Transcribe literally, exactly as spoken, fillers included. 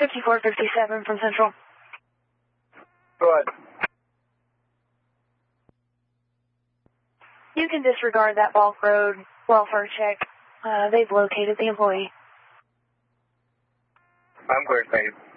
fifty-four fifty-seven from Central. Go ahead. You can disregard that Balk Road welfare check. Uh, they've located the employee. I'm clear, thank you.